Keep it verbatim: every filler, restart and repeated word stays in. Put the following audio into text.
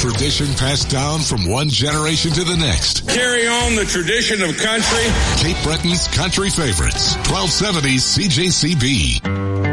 Tradition passed down from one generation to the next. Carry on the tradition of country. Cape Breton's country favorites. twelve seventy C J C B.